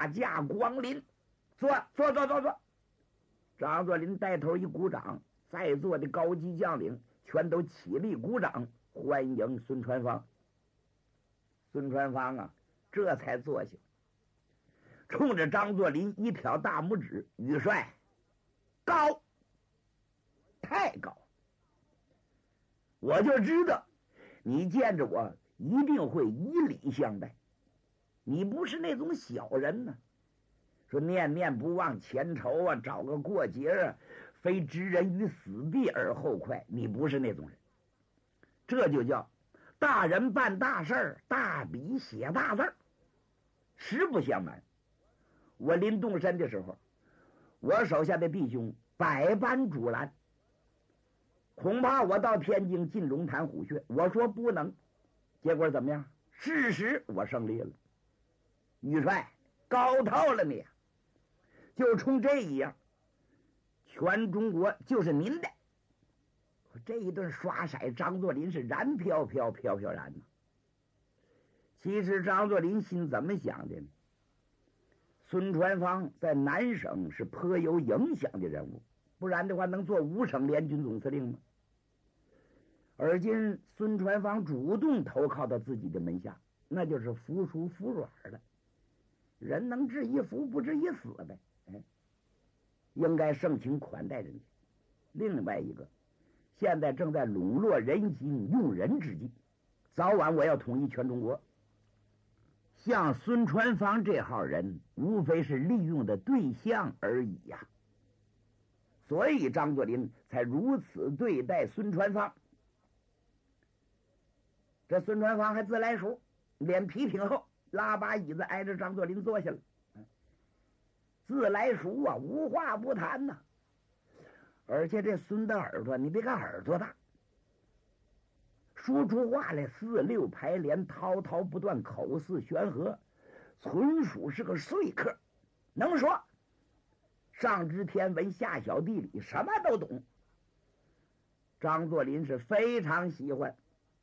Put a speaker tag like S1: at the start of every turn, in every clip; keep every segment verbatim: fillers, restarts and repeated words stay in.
S1: 大驾光临，坐坐坐坐坐。张作霖带头一鼓掌，在座的高级将领全都起立鼓掌，欢迎孙传芳。孙传芳啊，这才坐下，冲着张作霖一挑大拇指：“羽帅，高，太高！我就知道，你见着我一定会以礼相待。你不是那种小人呢、啊，说念念不忘前仇啊，找个过节啊，非置人于死地而后快。你不是那种人，这就叫大人办大事儿，大笔写大字儿。实不相瞒，我临动身的时候，我手下的弟兄百般阻拦，恐怕我到天津进龙潭虎穴，我说不能，结果怎么样？事实我胜利了。羽帅高透了你，就冲这一样，全中国就是您的。这一顿刷骰，张作霖是然飘飘飘飘然呢。其实张作霖心怎么想的呢？孙传芳在南省是颇有影响的人物，不然的话能做五省联军总司令吗？而今孙传芳主动投靠到自己的门下，那就是服输服软了。人能治一服，不治一死呗。哎，应该盛情款待人家。另外一个，现在正在笼络人心、用人之际，早晚我要统一全中国。像孙传芳这号人，无非是利用的对象而已呀、啊。所以张作霖才如此对待孙传芳。这孙传芳还自来熟，脸皮挺厚，拉把椅子挨着张作霖坐下了。自来熟啊，无话不谈呐、啊。而且这孙的耳朵，你别看耳朵大，说出话来四六排连，滔滔不断，口似悬河，纯属是个说客，能说，上知天文，下晓地理，什么都懂。张作霖是非常喜欢。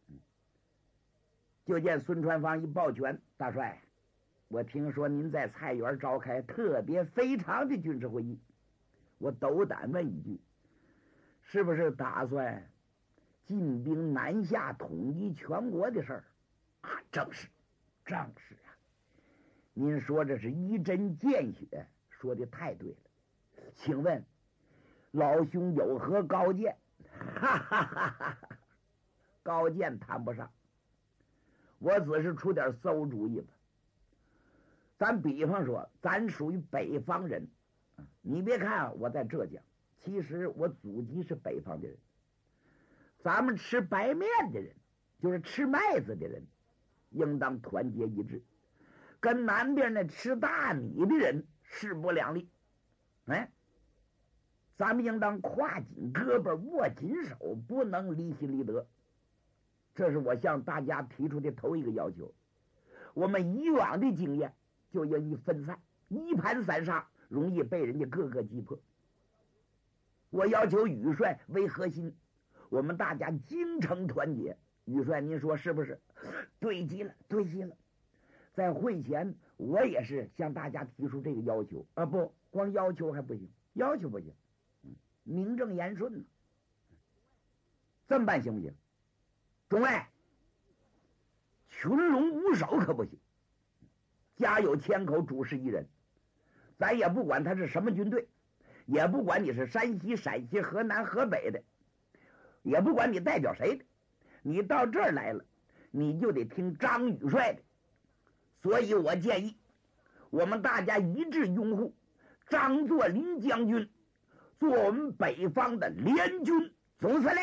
S1: 就见孙传芳一抱拳：“大帅，我听说您在菜园召开特别非常的军事会议，我斗胆问一句，是不是打算进兵南下统一全国的事儿？”“啊，正是，正是啊！您说这是一针见血，说的太对了。请问老兄有何高见？”“哈哈哈哈哈，高见谈不上。我只是出点馊主意吧。咱比方说，咱属于北方人，你别看我在浙江，其实我祖籍是北方的人。咱们吃白面的人，就是吃麦子的人，应当团结一致，跟南边那吃大米的人势不两立。哎，咱们应当挎紧胳膊，握紧手，不能离心离德。这是我向大家提出的头一个要求。我们以往的经验就容易分散，一盘散沙，容易被人家各个击破。我要求羽帅为核心，我们大家精诚团结。羽帅您说是不是？对极了，对极了。在会前我也是向大家提出这个要求啊，不光要求还不行，要求不行，嗯，名正言顺呢。这么办行不行？中尉，群龙无首可不行，家有千口，主事一人。咱也不管他是什么军队，也不管你是山西、陕西、河南、河北的，也不管你代表谁的，你到这儿来了，你就得听张羽帅的。所以我建议我们大家一致拥护张作霖将军做我们北方的联军总司令。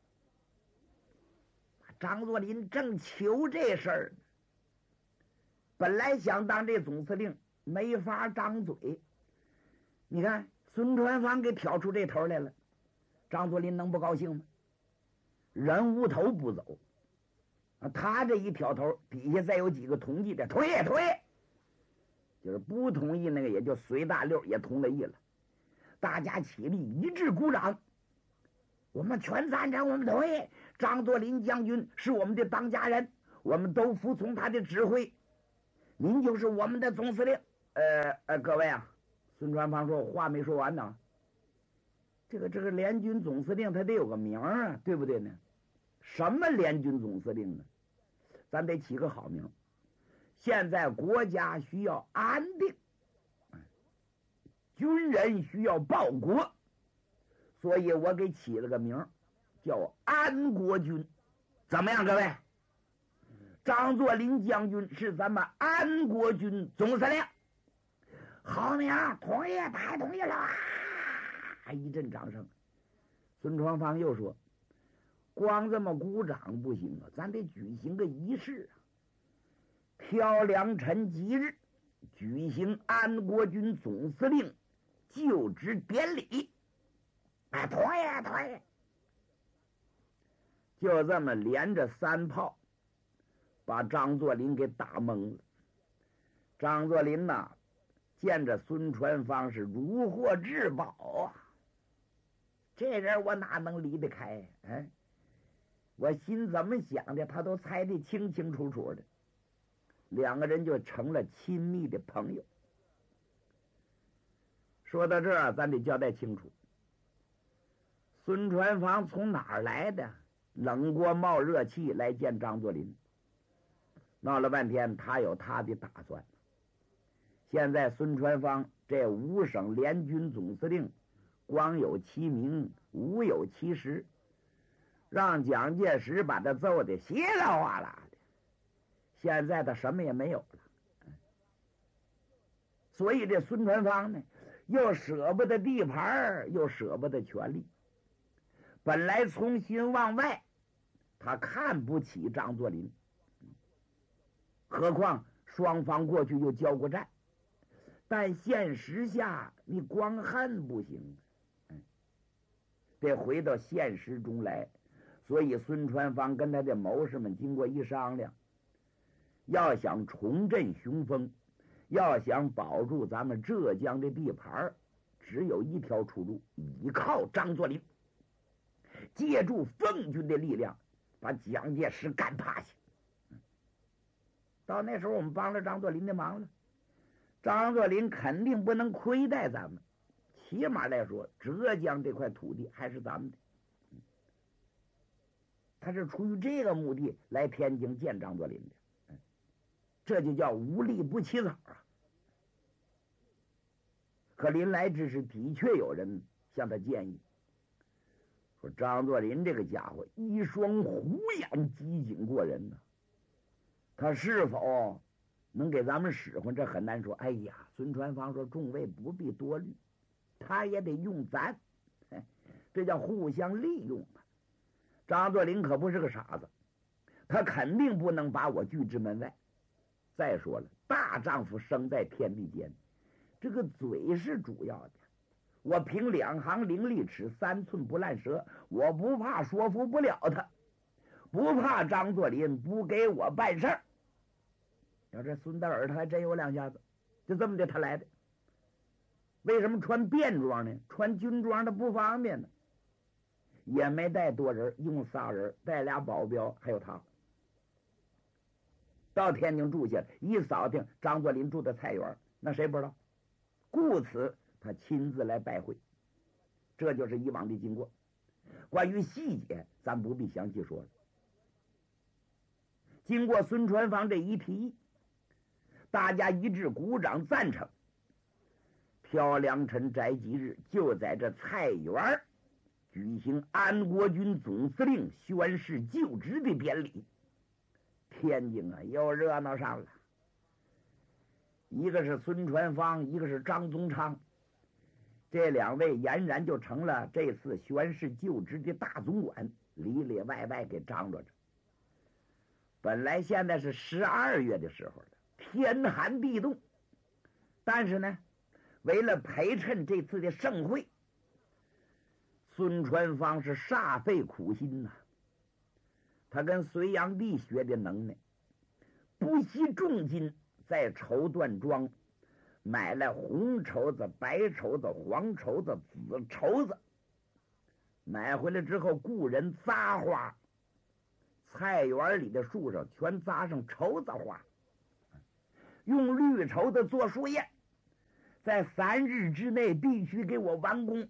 S1: 张作霖正求这事儿，本来想当这总司令，没法张嘴。你看孙传芳给挑出这头来了，张作霖能不高兴吗？人无头不走啊！他这一挑头，底下再有几个同意的，同意同意，就是不同意那个也就随大溜也同了意了。大家起立一致鼓掌，我们全赞成，我们同意。张作霖将军是我们的当家人，我们都服从他的指挥，您就是我们的总司令。 呃呃，各位啊，孙传芳说话没说完呢。这个这个联军总司令他得有个名啊，对不对呢？什么联军总司令呢？咱得起个好名。现在国家需要安定，军人需要报国，所以我给起了个名叫安国军。怎么样，各位？张作霖将军是咱们安国军总司令。好名，同意，太同意了啊！一阵掌声。孙传芳又说：“光这么鼓掌不行啊，咱得举行个仪式啊！挑良辰吉日，举行安国军总司令就职典礼。”哎，同意，同意。就这么连着三炮，把张作霖给打懵了。张作霖呐，见着孙传芳是如获至宝啊！这人我哪能离得开？哎，我心怎么想的，他都猜得清清楚楚的。两个人就成了亲密的朋友。说到这儿，咱得交代清楚，孙传芳从哪儿来的？冷锅冒热气来见张作霖，闹了半天，他有他的打算。现在孙传芳这五省联军总司令，光有其名，无有其实，让蒋介石把他揍得稀里哗啦的。现在他什么也没有了，所以这孙传芳呢，又舍不得地盘，又舍不得权力。本来从心往外，他看不起张作霖，何况双方过去又交过战。但现实下，你光恨不行，得回到现实中来。所以孙传芳跟他的谋士们经过一商量，要想重振雄风，要想保住咱们浙江的地盘，只有一条出路，依靠张作霖，借助奉军的力量把蒋介石干趴下。到那时候我们帮了张作霖的忙了，张作霖肯定不能亏待咱们，起码来说浙江这块土地还是咱们的。他是出于这个目的来天津见张作霖的，这就叫无利不起早啊。可临来之时，的确有人向他建议说，张作霖这个家伙一双虎眼机警过人呢、啊，他是否能给咱们使唤，这很难说。哎呀，孙传芳说众位不必多虑，他也得用咱，这叫互相利用啊。张作霖可不是个傻子，他肯定不能把我拒之门外。再说了，大丈夫生在天地间，这个嘴是主要的。我凭两行伶俐齿，三寸不烂舌，我不怕说服不了他，不怕张作霖不给我办事儿。要这孙大耳他还真有两下子，就这么的他来的。为什么穿便装呢？穿军装的不方便呢，也没带多人，用仨人，带俩保镖，还有他。到天津住下，一扫听张作霖住的菜园，那谁不知道？故此他亲自来拜会，这就是以往的经过。关于细节，咱不必详细说了。经过孙传芳这一提议，大家一致鼓掌赞成。挑良辰摘吉日，就在这菜园举行安国军总司令宣誓就职的典礼。天津啊，又热闹上了。一个是孙传芳，一个是张宗昌，这两位俨然就成了这次宣誓就职的大总管，里里外外给张罗着。本来现在是十二月的时候了，天寒地冻，但是呢，为了陪衬这次的盛会，孙传芳是煞费苦心呐、啊。他跟隋炀帝学的能耐，不惜重金在绸缎庄买来红绸子、白绸子、黄绸子、紫绸子，买回来之后雇人扎花，菜园里的树上全扎上绸子花，用绿绸子做树叶， 在三日之内必须给我完工。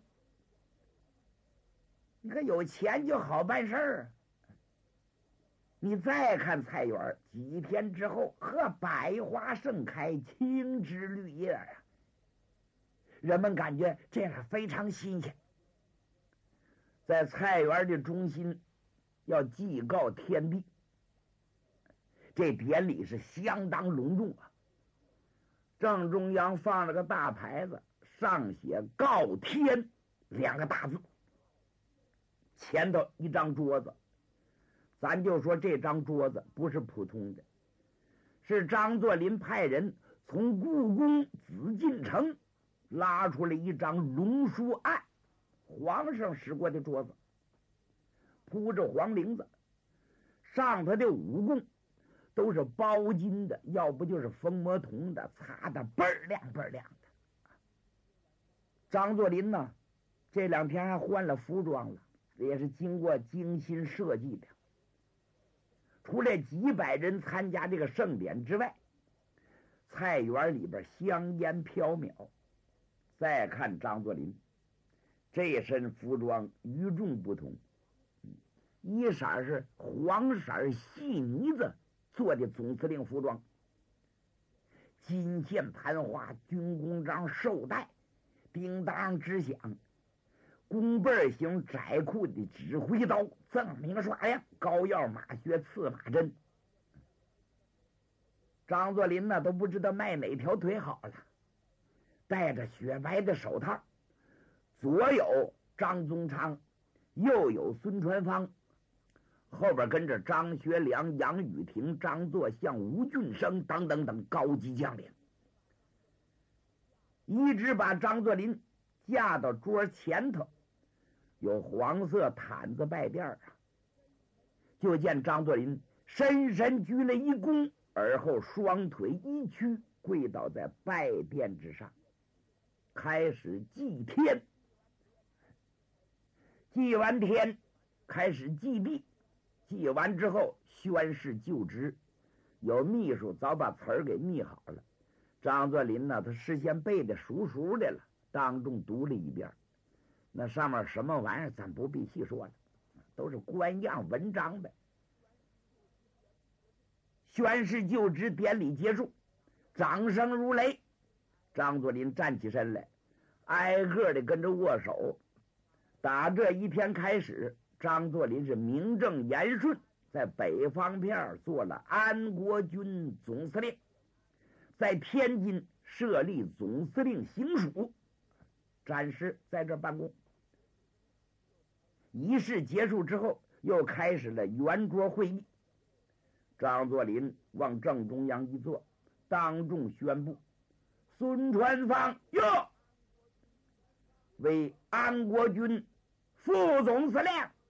S1: 你可有钱就好办事儿。你再看菜园，几天之后，呵，百花盛开，青枝绿叶啊！人们感觉这样非常新鲜。在菜园的中心要祭告天地，这典礼是相当隆重啊。正中央放了个大牌子，上写“告天”两个大字，前头一张桌子。咱就说这张桌子不是普通的，是张作霖派人从故宫紫禁城拉出来一张龙书案，皇上使过的桌子，铺着黄绫子，上头的武功都是包金的，要不就是蜂膜铜的，擦的倍儿亮倍儿亮的。张作霖呢，这两天还换了服装了，也是经过精心设计的。除了几百人参加这个盛典之外，菜园里边香烟飘渺。再看张作霖这身服装与众不同，一色是黄色细呢子做的总司令服装，金线盘花，军功章绶带，叮当直响，弓背型窄裤的指挥刀，锃明刷亮，高腰马靴，刺马针。张作霖呢都不知道迈哪条腿好了，戴着雪白的手套，左有张宗昌，右有孙传芳，后边跟着张学良、杨雨婷、张作相、吴俊升等等等高级将领，一直把张作霖架到桌前头，有黄色毯子拜垫啊。就见张作霖深深鞠了一躬，而后双腿一屈，跪倒在拜垫之上，开始祭天。祭完天，开始祭地。祭完之后宣誓就职，有秘书早把词儿给拟好了。张作霖呢，他事先背的熟熟的了，当众读了一遍。那上面什么玩意儿咱不必细说了，都是官样文章呗。宣誓就职典礼结束，掌声如雷。张作霖站起身来，挨个的跟着握手。打这一天开始，张作霖是名正言顺，在北方片做了安国军总司令，在天津设立总司令行署，暂时在这办公。仪式结束之后，又开始了圆桌会议。张作霖往正中央一坐，当众宣布孙传芳哟为安国军副总司令。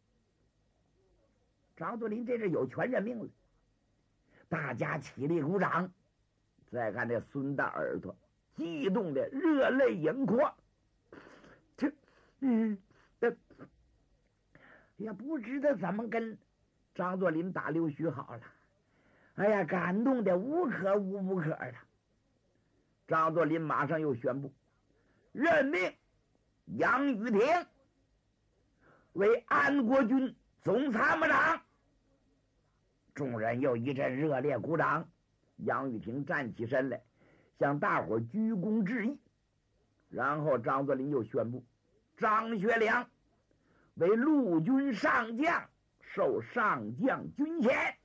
S1: 张作霖这是有权任命了，大家起立鼓掌。再看这孙大耳朵，激动的热泪盈眶。这，嗯，这也不知道怎么跟张作霖打溜须好了。哎呀，感动的无可无不可的。张作霖马上又宣布任命杨雨婷为安国军总参谋长。众人又一阵热烈鼓掌。杨雨婷站起身来，向大伙鞠躬致意。然后张作霖又宣布张学良为陆军上将，授上将军衔。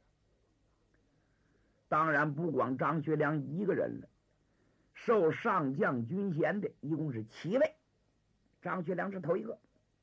S1: 当然不光张学良一个人了，授上将军衔的一共是七位，张学良是头一个。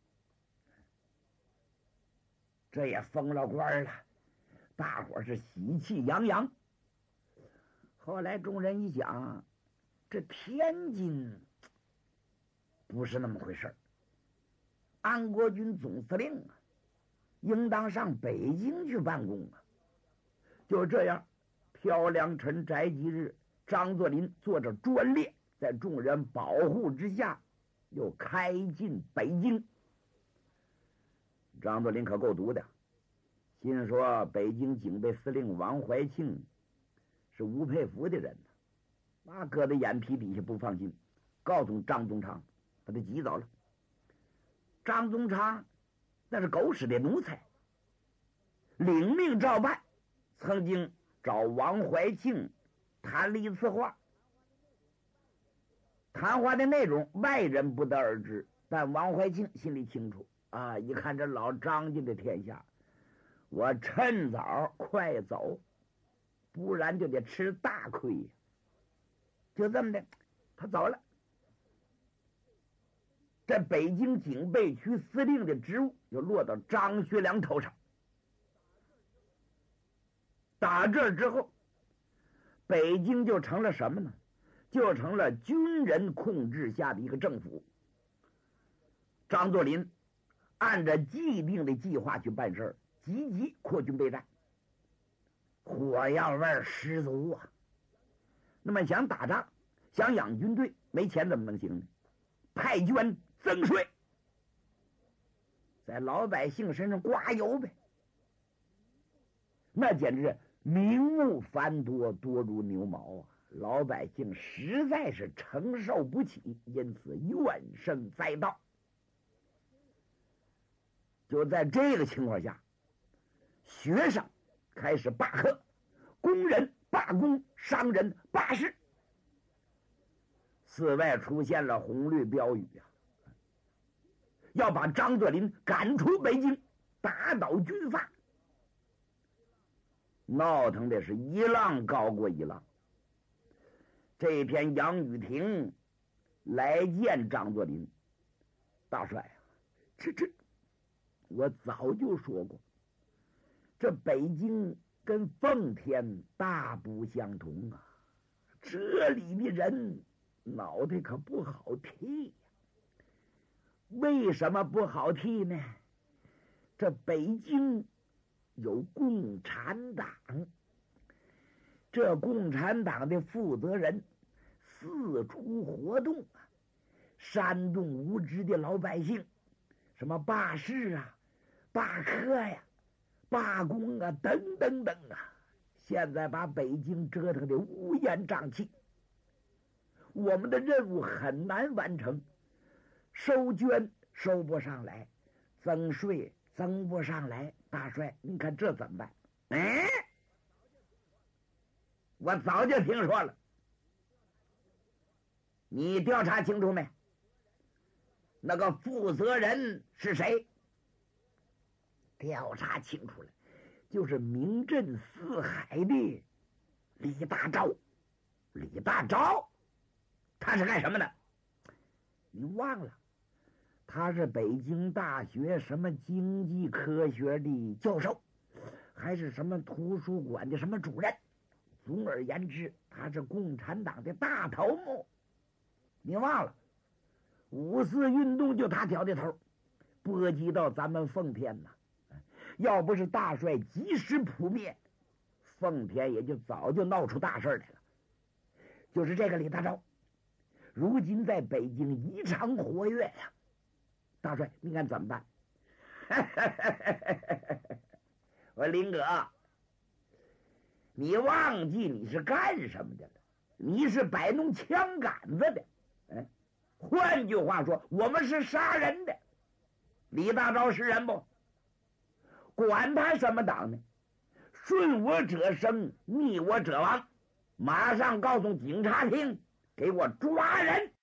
S1: 这也封了官了，大伙是喜气洋洋。后来众人一想，这天津不是那么回事，安国军总司令啊，应当上北京去办公啊。就这样，漂良辰宅吉日，张作霖坐着专列，在众人保护之下，又开进北京。张作霖可够毒的，心说北京警备司令王怀庆是吴佩孚的人，那搁在眼皮底下不放心。 告诉张宗昌，把他急走了。张宗昌那是狗屎的奴才，领命照办，曾经找王怀庆谈了一次话。谈话的内容外人不得而知，但王怀庆心里清楚啊！一看这老张家的天下，我趁早快走，不然就得吃大亏。就这么的，他走了。这北京警备区司令的职务就落到张学良头上。打这之后，北京就成了什么呢？就成了军人控制下的一个政府。张作霖按照既定的计划去办事儿，积极扩军备战，火药味十足啊。那么想打仗，想养军队，没钱怎么能行呢？派捐增税，在老百姓身上刮油呗。那简直是名目繁多，多如牛毛啊！老百姓实在是承受不起，因此怨声载道。就在这个情况下，学生开始罢课，工人罢工，商人罢市，寺外出现了红绿标语啊，要把张作霖赶出北京，打倒军阀。闹腾的是一浪高过一浪。这一天，杨雨婷来见张作霖，大帅啊，这这，我早就说过，这北京跟奉天大不相同啊，这里的人脑袋可不好替呀。为什么不好替呢？这北京有共产党，这共产党的负责人四处活动啊，煽动无知的老百姓，什么罢市啊、罢课呀、罢工啊，等等等啊，现在把北京折腾的乌烟瘴气。我们的任务很难完成，收捐收不上来，增税增不上来，大帅，你看这怎么办？哎，我早就听说了，你调查清楚没？那个负责人是谁？调查清楚了，就是名震四海的李大钊。李大钊他是干什么的？你忘了，他是北京大学什么经济科学的教授，还是什么图书馆的什么主任。总而言之，他是共产党的大头目。你忘了，五四运动就他挑的头，波及到咱们奉天呐。要不是大帅及时扑灭，奉天也就早就闹出大事来了。就是这个李大钊，如今在北京异常活跃呀。大帅，你看怎么办？我林哥，你忘记你是干什么的了？你是摆弄枪杆子的。嗯，换句话说，我们是杀人的。李大钊是人不？管他什么党呢？顺我者生，逆我者亡。马上告诉警察厅，给我抓人。